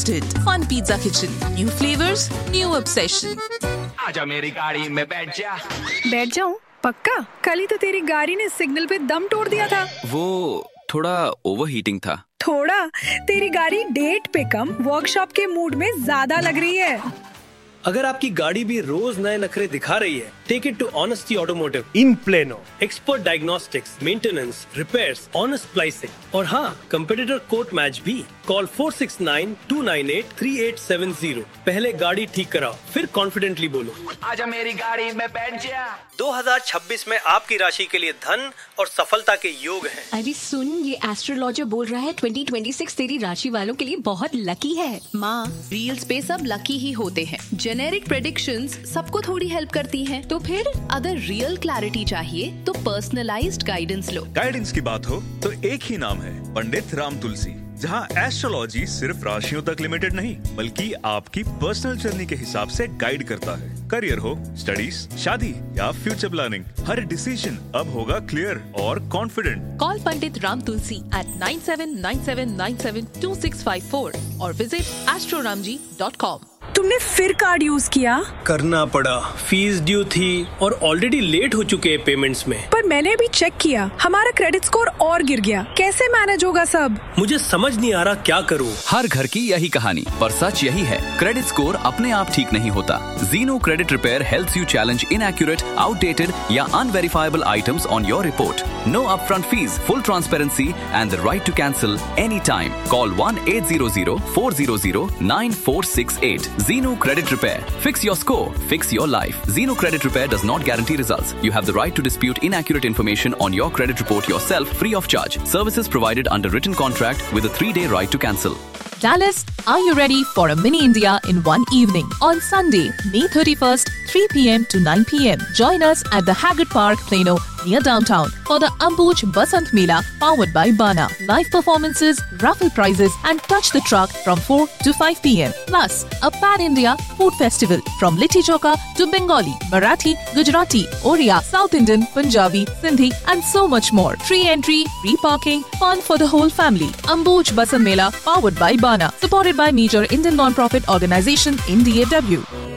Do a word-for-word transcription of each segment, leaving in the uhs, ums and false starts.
trusted Fun Pizza Kitchen. New flavors, new obsession. आजा मेरी गाड़ी में बैठ जा। बैठ जाऊं? पक्का? कल ही तो तेरी गाड़ी ने सिग्नल पे दम तोड़ दिया था। वो थोड़ा ओवरहीटिंग था। थोड़ा? तेरी गाड़ी डेट पे कम वर्कशॉप के मूड में ज्यादा लग रही है। अगर आपकी गाड़ी भी रोज नए नखरे दिखा रही है, take it to honesty automotive in plano. Expert diagnostics, maintenance, repairs, honest pricing और हाँ, कंपेटिटर कोट मैच भी। Call four six nine to nine eight three eight seven zero. पहले गाड़ी ठीक कराओ, फिर कॉन्फिडेंटली बोलो आजा मेरी गाड़ी में बैठ जा। दो हज़ार छब्बीस में आपकी राशि के लिए धन और सफलता के योग हैं। अरे सुन, ये एस्ट्रोलॉजर बोल रहा है ट्वेंटी ट्वेंटी सिक्स तेरी राशि वालों के लिए बहुत लकी है। माँ, रील्स पे सब लकी ही होते हैं। जेनेरिक प्रेडिक्शंस सबको थोड़ी हेल्प करती हैं। तो फिर अगर रियल क्लैरिटी चाहिए तो पर्सनलाइज्ड गाइडेंस लो। गाइडेंस की बात हो तो एक ही नाम है, पंडित राम तुलसी, जहाँ एस्ट्रोलॉजी सिर्फ राशियों तक लिमिटेड नहीं बल्कि आपकी पर्सनल जर्नी के हिसाब से गाइड करता है। करियर हो, स्टडीज, शादी या फ्यूचर प्लानिंग, हर डिसीजन अब होगा क्लियर और confident. Call Pandit Ram Tulsi eight nine seven nine seven nine seven to six five four और विजिट एस्ट्रोरामजी डॉट कॉम। तुमने फिर कार्ड यूज किया? करना पड़ा, फीस ड्यू थी और ऑलरेडी लेट हो चुके हैं पेमेंट्स में। पर मैंने भी चेक किया, हमारा क्रेडिट स्कोर और गिर गया। कैसे मैनेज होगा सब? मुझे समझ नहीं आ रहा क्या करूं। हर घर की यही कहानी, पर सच यही है, क्रेडिट स्कोर अपने आप ठीक नहीं होता। Zeno Credit Repair helps you challenge inaccurate, outdated या unverifiable items on your report. No upfront fees, full transparency and the right to cancel anytime. Call one eight hundred four hundred nine four six eight. Zeno Credit Repair. Fix your score, fix your life. Zeno Credit Repair does not guarantee results. You have the right to dispute inaccurate information on your credit report yourself free of charge. Services provided under written contract with a three-day right to cancel. Dallas, are you ready for a mini India in one evening? On Sunday, May thirty-first, three p.m. to nine p.m. Join us at the Haggard Park, Plano, near downtown for the Ambuj Basant Mela powered by Bana. Live performances, raffle prizes and touch the truck from four to five p.m. Plus, a pan-India food festival from Litti Choka to Bengali, Marathi, Gujarati, Oriya, South Indian, Punjabi, Sindhi and so much more. Free entry, free parking, fun for the whole family. Ambuj Basant Mela powered by Bana. Supported by major Indian non-profit organization in D A W.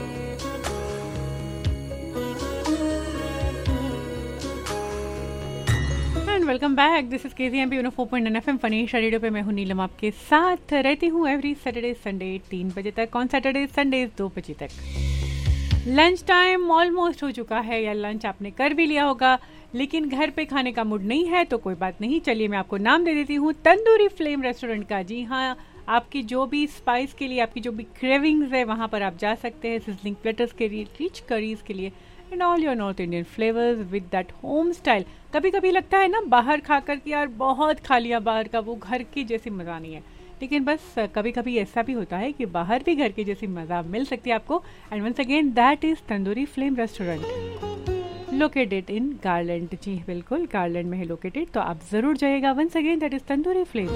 And welcome back. This is K Z M P four point nine F M funny radio पे मैं हूँ नीलम आपके साथ रहती हूँ every Saturday Sunday तीन बजे तक, ऑन सैटरडे संडे दो बजे तक। लंच टाइम ऑलमोस्ट हो चुका है या लंच आपने कर भी लिया होगा, लेकिन घर पे खाने का मूड नहीं है तो कोई बात नहीं। चलिए मैं आपको नाम दे देती हूँ तंदूरी फ्लेम रेस्टोरेंट का। जी हाँ, आपकी जो भी स्पाइस के लिए, आपकी जो भी क्रेविंग्स है वहाँ पर आप जा सकते हैं। सिजलिंग प्लेटर्स के लिए, रिच करीज के लिए and all your north Indian flavours with that home style. कभी कभी लगता है ना बाहर खा कर के यार बहुत खा लिया बाहर का, वो घर की जैसी मज़ा नहीं है, लेकिन बस कभी कभी ऐसा भी होता है कि बाहर भी घर की जैसी मज़ा मिल सकती है आपको। And once again that is tandoori flame restaurant located in garland. जी बिल्कुल, गार्लैंड में है लोकेटेड, तो आप ज़रूर जाइएगा। Once again that is tandoori flame.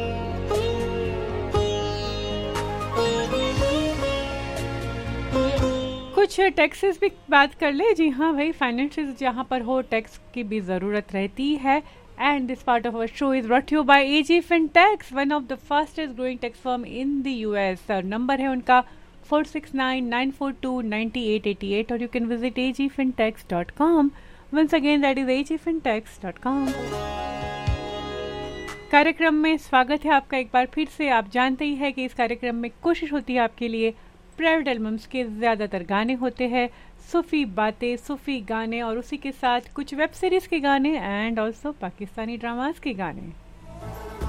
कुछ टैक्सेस भी बात कर ले। जी हाँ भाई, फाइनेंशियल जहाँ पर हो टैक्स की भी ज़रूरत रहती है। And this part of our show is brought you by AG फिनटेक्स, one of the fastest growing tax firm in the US. Number है उनका four six nine nine four to nine eight eight eight और you can visit A ji फिनटेक्स dot com. Once again that is a ji फिनटेक्स dot com. कार्यक्रम में स्वागत है आपका एक बार फिर से। आप जानते ही है कि इस कार्यक्रम में कोशिश होती है आपके लिए प्राइवेट एल्बम्स के ज़्यादातर गाने होते हैं, सूफ़ी बातें, सूफ़ी गाने और उसी के साथ कुछ वेब सीरीज़ के गाने एंड ऑल्सो पाकिस्तानी ड्रामास के गाने।